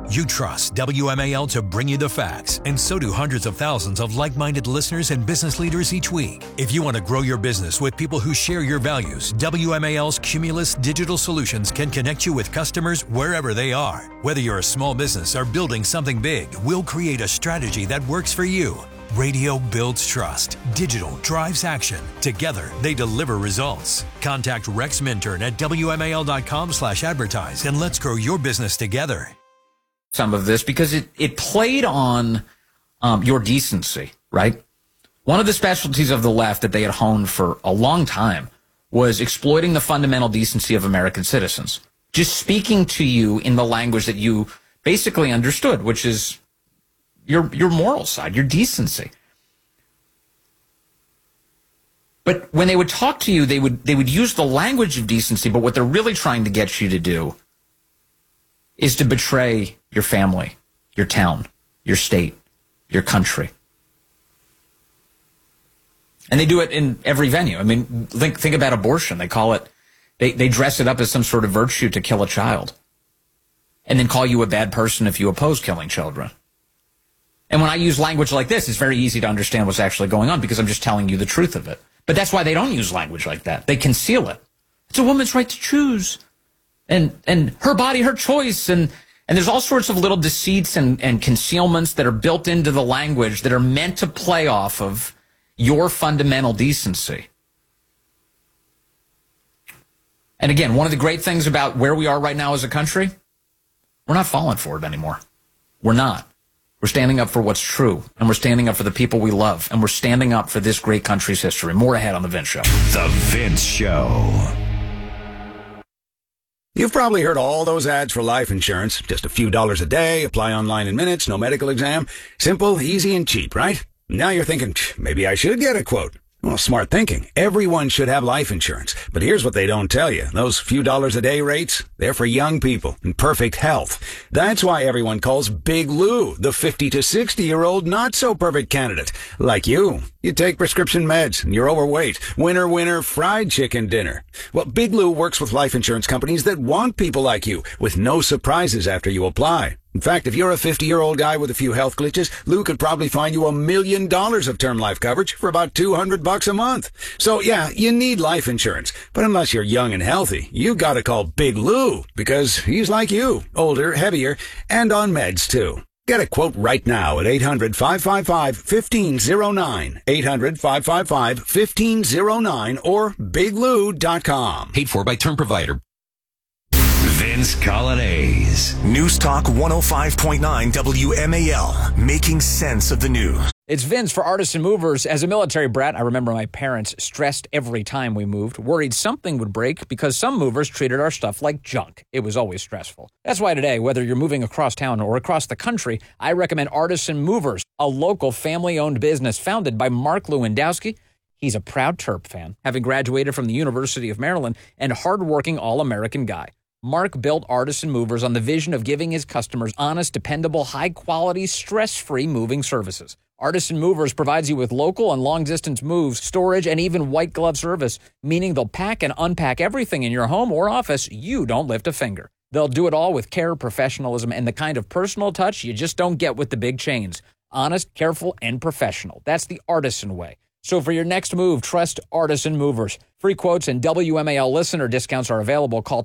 You trust WMAL to bring you the facts, and so do hundreds of thousands of like-minded listeners and business leaders each week. If you want to grow your business with people who share your values, WMAL's Cumulus Digital Solutions can connect you with customers wherever they are. Whether you're a small business or building something big, we'll create a strategy that works for you. Radio builds trust. Digital drives action. Together, they deliver results. Contact Rex Minturn at WMAL.com/advertise and let's grow your business together. Some of this because it played on your decency, right? One of the specialties of the left that they had honed for a long time was exploiting the fundamental decency of American citizens. Just speaking to you in the language that you basically understood, which is your moral side, your decency. But when they would talk to you, they would use the language of decency, but what they're really trying to get you to do is to betray your family, your town, your state, your country. And they do it in every venue. I mean, think about abortion. They call it, they dress it up as some sort of virtue to kill a child, and then call you a bad person if you oppose killing children. And when I use language like this, it's very easy to understand what's actually going on because I'm just telling you the truth of it. But that's why they don't use language like that. They conceal it. It's a woman's right to choose. And her body, her choice. And there's all sorts of little deceits and concealments that are built into the language that are meant to play off of your fundamental decency. And again, one of the great things about where we are right now as a country, we're not falling for it anymore. We're not. We're standing up for what's true, and we're standing up for the people we love, and we're standing up for this great country's history. More ahead on The Vince Show. The Vince Show. You've probably heard all those ads for life insurance. Just a few dollars a day, apply online in minutes, no medical exam. Simple, easy, and cheap, right? Now you're thinking, maybe I should get a quote. Well, smart thinking. Everyone should have life insurance. But here's what they don't tell you. Those few dollars a day rates, they're for young people in perfect health. That's why everyone calls Big Lou the 50 to 60-year-old not-so-perfect candidate. Like you. You take prescription meds and you're overweight. Winner, winner, fried chicken dinner. Well, Big Lou works with life insurance companies that want people like you with no surprises after you apply. In fact, if you're a 50-year-old guy with a few health glitches, Lou could probably find you $1 million of term life coverage for about $200 a month. So yeah, you need life insurance. But unless you're young and healthy, you gotta call Big Lou because he's like you, older, heavier, and on meds too. Get a quote right now at 800-555-1509, 800-555-1509, or biglou.com. Paid for by term provider. Vince Colonnese. News Talk 105.9 WMAL. Making sense of the news. It's Vince for Artisan Movers. As a military brat, I remember my parents stressed every time we moved, worried something would break because some movers treated our stuff like junk. It was always stressful. That's why today, whether you're moving across town or across the country, I recommend Artisan Movers, a local family-owned business founded by Mark Lewandowski. He's a proud Terp fan, having graduated from the University of Maryland, and hardworking all-American guy. Mark built Artisan Movers on the vision of giving his customers honest, dependable, high-quality, stress-free moving services. Artisan Movers provides you with local and long-distance moves, storage, and even white-glove service, meaning they'll pack and unpack everything in your home or office. You don't lift a finger. They'll do it all with care, professionalism, and the kind of personal touch you just don't get with the big chains. Honest, careful, and professional. That's the Artisan way. So for your next move, trust Artisan Movers. Free quotes and WMAL listener discounts are available. Call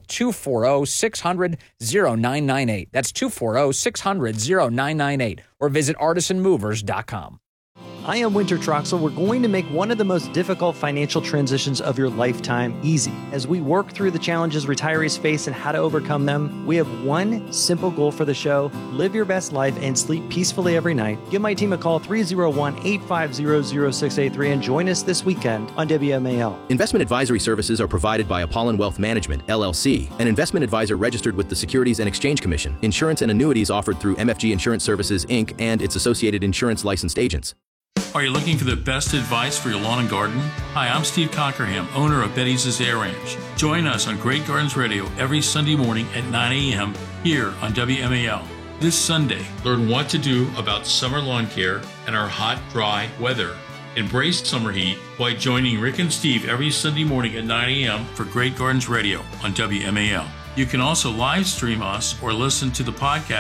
240-600-0998. That's 240-600-0998. Or visit artisanmovers.com. I am Winter Troxel. We're going to make one of the most difficult financial transitions of your lifetime easy. As we work through the challenges retirees face and how to overcome them, we have one simple goal for the show: live your best life and sleep peacefully every night. Give my team a call, 301-850-0683, and join us this weekend on WMAL. Investment advisory services are provided by Apollon Wealth Management, LLC, an investment advisor registered with the Securities and Exchange Commission. Insurance and annuities offered through MFG Insurance Services, Inc. and its associated insurance licensed agents. Are you looking for the best advice for your lawn and garden? Hi, I'm Steve Cockerham, owner of Betty's Azale Ranch. Join us on Great Gardens Radio every Sunday morning at 9 a.m. here on WMAL. This Sunday, learn what to do about summer lawn care and our hot, dry weather. Embrace summer heat by joining Rick and Steve every Sunday morning at 9 a.m. for Great Gardens Radio on WMAL. You can also live stream us or listen to the podcast